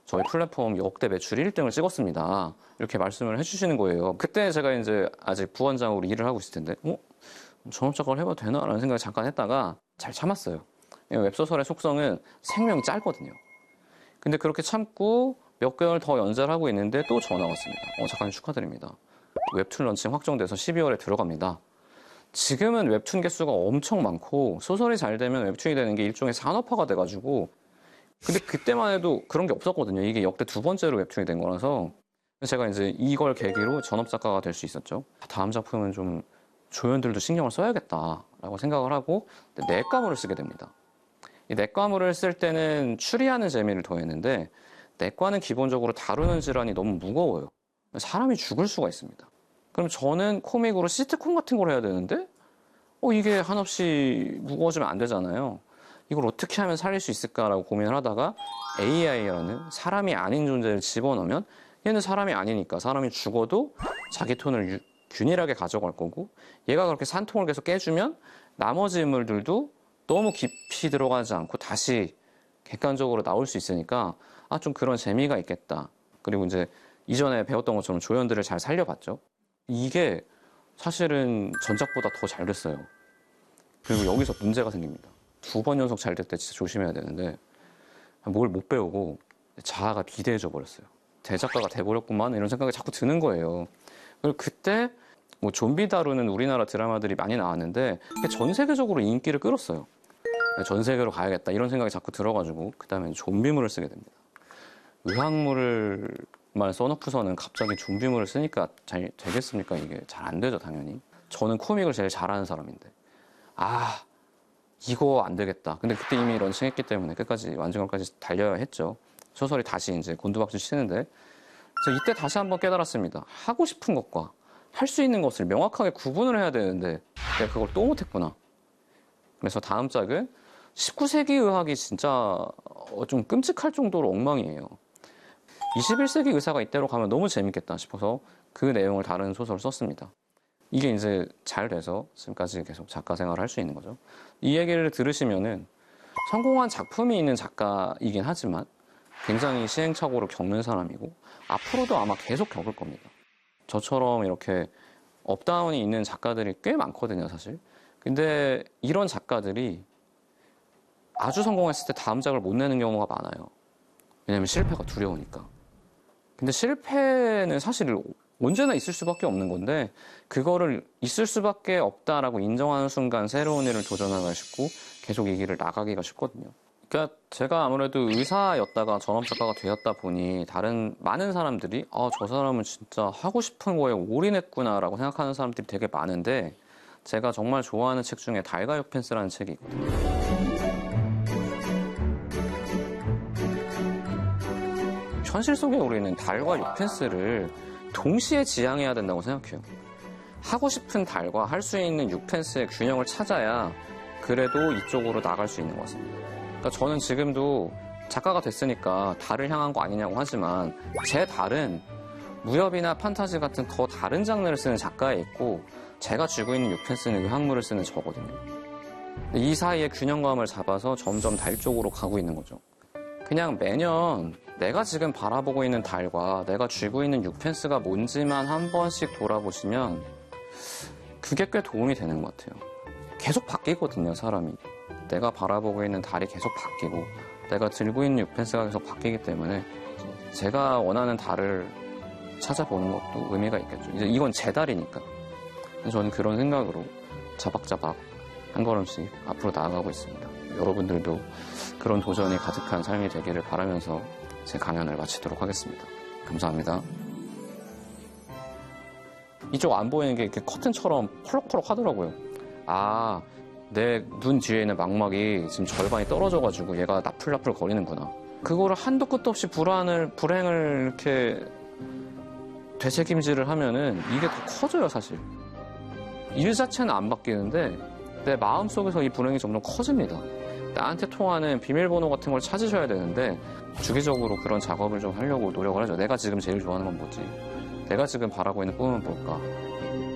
저희 플랫폼 역대 매출 1등을 찍었습니다. 이렇게 말씀을 해주시는 거예요. 그때 제가 이제 아직 부원장으로 일을 하고 있을 텐데, 전업작가를 해봐도 되나라는 생각을 잠깐 했다가 잘 참았어요. 웹소설의 속성은 생명이 짧거든요. 근데 그렇게 참고 몇 개월 더 연재를 하고 있는데 또 전화 왔습니다. 작가님 축하드립니다. 웹툰 런칭 확정돼서 12월에 들어갑니다. 지금은 웹툰 개수가 엄청 많고 소설이 잘 되면 웹툰이 되는 게 일종의 산업화가 돼가지고, 근데 그때만 해도 그런 게 없었거든요. 이게 역대 2번째로 웹툰이 된 거라서 제가 이제 이걸 계기로 전업작가가 될 수 있었죠. 다음 작품은 좀 조연들도 신경을 써야겠다라고 생각을 하고 내과물을 쓰게 됩니다. 이 내과물을 쓸 때는 추리하는 재미를 더했는데, 내과는 기본적으로 다루는 질환이 너무 무거워요. 사람이 죽을 수가 있습니다. 그럼 저는 코믹으로 시트콤 같은 걸 해야 되는데 이게 한없이 무거워지면 안 되잖아요. 이걸 어떻게 하면 살릴 수 있을까라고 고민을 하다가 AI라는 사람이 아닌 존재를 집어넣으면 얘는 사람이 아니니까 사람이 죽어도 자기 톤을 균일하게 가져갈 거고, 얘가 그렇게 산통을 계속 깨주면 나머지 인물들도 너무 깊이 들어가지 않고 다시 객관적으로 나올 수 있으니까 좀 그런 재미가 있겠다. 그리고 이제 이전에 배웠던 것처럼 조연들을 잘 살려봤죠. 이게 사실은 전작보다 더 잘 됐어요. 그리고 여기서 문제가 생깁니다. 2번 연속 잘 될 때 진짜 조심해야 되는데 뭘 못 배우고 자아가 비대해져 버렸어요. 대작가가 돼버렸구만 이런 생각이 자꾸 드는 거예요. 그리고 그때 좀비 다루는 우리나라 드라마들이 많이 나왔는데 전 세계적으로 인기를 끌었어요. 전 세계로 가야겠다 이런 생각이 자꾸 들어가지고 그 다음에 좀비물을 쓰게 됩니다. 의학물만 써놓고서는 갑자기 좀비물을 쓰니까 잘 되겠습니까? 이게 잘 안 되죠, 당연히. 저는 코믹을 제일 잘하는 사람인데 이거 안 되겠다. 근데 그때 이미 런칭했기 때문에 끝까지 완전까지 달려야 했죠. 소설이 다시 이제 곤두박질 치는데 이때 다시 한번 깨달았습니다. 하고 싶은 것과 할 수 있는 것을 명확하게 구분을 해야 되는데 내가 그걸 또 못했구나. 그래서 다음 짝은 19세기 의학이 진짜 좀 끔찍할 정도로 엉망이에요. 21세기 의사가 이때로 가면 너무 재밌겠다 싶어서 그 내용을 다룬 소설을 썼습니다. 이게 이제 잘 돼서 지금까지 계속 작가 생활을 할 수 있는 거죠. 이 얘기를 들으시면은 성공한 작품이 있는 작가이긴 하지만 굉장히 시행착오를 겪는 사람이고 앞으로도 아마 계속 겪을 겁니다. 저처럼 이렇게 업다운이 있는 작가들이 꽤 많거든요, 사실. 근데 이런 작가들이 아주 성공했을 때 다음 작을 못 내는 경우가 많아요. 왜냐면 실패가 두려우니까. 근데 실패는 사실 언제나 있을 수밖에 없는 건데 그거를 있을 수밖에 없다라고 인정하는 순간 새로운 일을 도전하기가 쉽고 계속 이 길을 나가기가 쉽거든요. 그러니까 제가 아무래도 의사였다가 전업작가가 되었다 보니 다른 많은 사람들이 저 사람은 진짜 하고 싶은 거에 올인했구나라고 생각하는 사람들이 되게 많은데, 제가 정말 좋아하는 책 중에 달과 육펜스라는 책이 있거든요. 현실 속에 우리는 달과 육펜스를 동시에 지향해야 된다고 생각해요. 하고 싶은 달과 할 수 있는 육펜스의 균형을 찾아야 그래도 이쪽으로 나갈 수 있는 것 같습니다. 그러니까 저는 지금도 작가가 됐으니까 달을 향한 거 아니냐고 하지만 제 달은 무협이나 판타지 같은 더 다른 장르를 쓰는 작가에 있고 제가 쥐고 있는 육펜스는 의학물을 쓰는 저거든요. 이 사이에 균형감을 잡아서 점점 달 쪽으로 가고 있는 거죠. 그냥 매년 내가 지금 바라보고 있는 달과 내가 쥐고 있는 육펜스가 뭔지만 한 번씩 돌아보시면 그게 꽤 도움이 되는 것 같아요. 계속 바뀌거든요, 사람이. 내가 바라보고 있는 달이 계속 바뀌고 내가 들고 있는 육펜스가 계속 바뀌기 때문에 제가 원하는 달을 찾아보는 것도 의미가 있겠죠. 이제 이건 제 달이니까. 저는 그런 생각으로 자박자박 한 걸음씩 앞으로 나아가고 있습니다. 여러분들도 그런 도전이 가득한 삶이 되기를 바라면서 제 강연을 마치도록 하겠습니다. 감사합니다. 이쪽 안 보이는 게 이렇게 커튼처럼 펄럭펄럭 하더라고요. 내 눈 뒤에 있는 망막이 지금 절반이 떨어져가지고 얘가 나풀나풀 거리는구나. 그거를 한도 끝도 없이 불행을 이렇게 되새김질을 하면은 이게 더 커져요, 사실. 일 자체는 안 바뀌는데 내 마음속에서 이 불행이 점점 커집니다. 나한테 통하는 비밀번호 같은 걸 찾으셔야 되는데 주기적으로 그런 작업을 좀 하려고 노력을 하죠. 내가 지금 제일 좋아하는 건 뭐지? 내가 지금 바라고 있는 꿈은 뭘까?